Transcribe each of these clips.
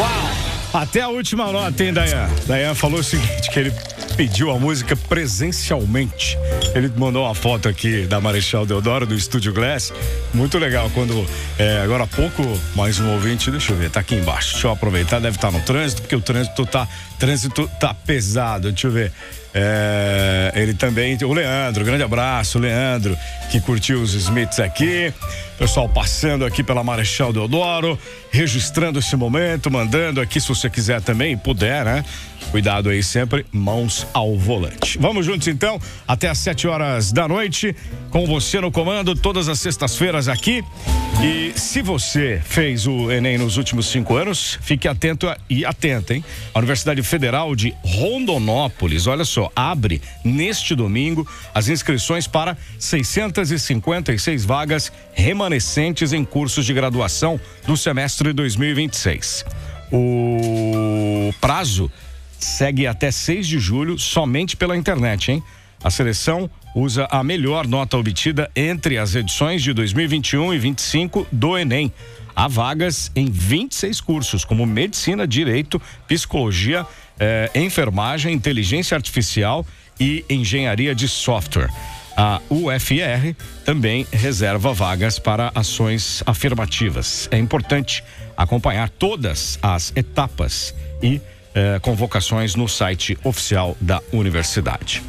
Até a última nota, hein, Dayan? Dayan falou o seguinte, que ele pediu a música presencialmente. Ele mandou uma foto aqui da Marechal Deodoro, do Estúdio Glass. Muito legal, quando, agora há pouco, mais um ouvinte, deixa eu ver, tá aqui embaixo. Deixa eu aproveitar, deve estar no trânsito, porque o trânsito tá pesado, deixa eu ver. Ele também, o Leandro, grande abraço, Leandro, que curtiu os Smiths aqui. Pessoal passando aqui pela Marechal Deodoro, registrando esse momento, mandando aqui, se você quiser também, puder, né? Cuidado aí sempre, mãos ao volante. Vamos juntos então, até às 7 horas da noite, com você no comando, todas as sextas-feiras aqui. E se você fez o Enem nos últimos 5 anos, fique atento e atenta, hein? A Universidade Federal de Rondonópolis, olha só, abre neste domingo as inscrições para 656 vagas remanescentes em cursos de graduação do semestre 2026. O prazo segue até 6 de julho somente pela internet, hein? A seleção usa a melhor nota obtida entre as edições de 2021 e 25 do Enem. Há vagas em 26 cursos, como medicina, direito, psicologia, enfermagem, inteligência artificial e engenharia de software. A UFR também reserva vagas para ações afirmativas. É importante acompanhar todas as etapas e convocações no site oficial da universidade.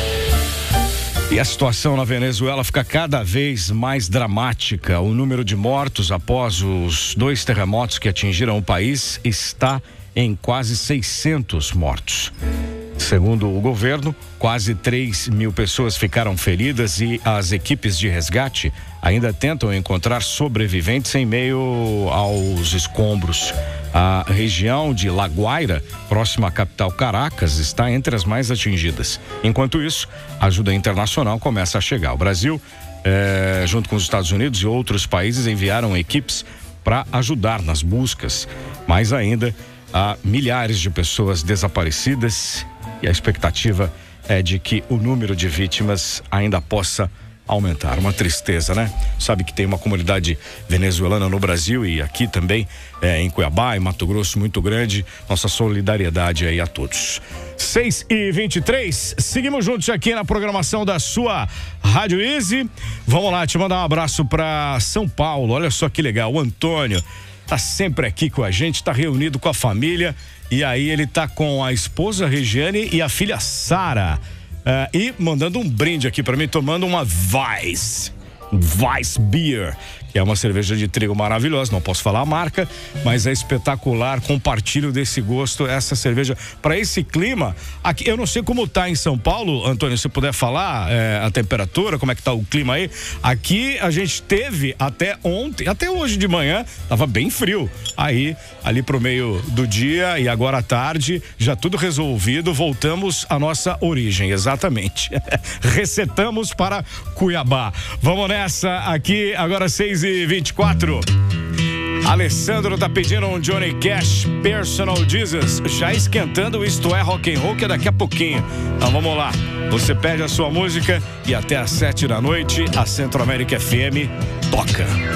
E a situação na Venezuela fica cada vez mais dramática. O número de mortos após os 2 terremotos que atingiram o país está em quase 600 mortos. Segundo o governo, quase 3 mil pessoas ficaram feridas e as equipes de resgate ainda tentam encontrar sobreviventes em meio aos escombros. A região de La Guaira, próxima à capital Caracas, está entre as mais atingidas. Enquanto isso, a ajuda internacional começa a chegar. O Brasil, junto com os Estados Unidos e outros países, enviaram equipes para ajudar nas buscas. Mais ainda, há milhares de pessoas desaparecidas e a expectativa é de que o número de vítimas ainda possa aumentar. Uma tristeza, né? Sabe que tem uma comunidade venezuelana no Brasil e aqui também, em Cuiabá, em Mato Grosso, muito grande. Nossa solidariedade aí a todos. 6h23, seguimos juntos aqui na programação da sua Rádio Easy. Vamos lá, te mandar um abraço para São Paulo. Olha só que legal, o Antônio tá sempre aqui com a gente, tá reunido com a família. E aí ele tá com a esposa Regiane e a filha Sara. E mandando um brinde aqui pra mim, tomando uma Weiss Beer, que é uma cerveja de trigo maravilhosa, não posso falar a marca, mas é espetacular. Compartilho desse gosto, essa cerveja para esse clima aqui. Eu não sei como tá em São Paulo, Antônio, se puder falar a temperatura, como é que tá o clima aí. Aqui a gente teve até ontem, até hoje de manhã, tava bem frio. Aí, ali pro meio do dia e agora à tarde, já tudo resolvido, voltamos à nossa origem, exatamente. Resetamos para Cuiabá. Vamos nessa aqui, agora 6h24. Alessandro tá pedindo um Johnny Cash, Personal Jesus, já esquentando Isto É Rock and Roll, que é daqui a pouquinho. Então vamos lá, você pede a sua música e até às 7 da noite a Centro América FM toca.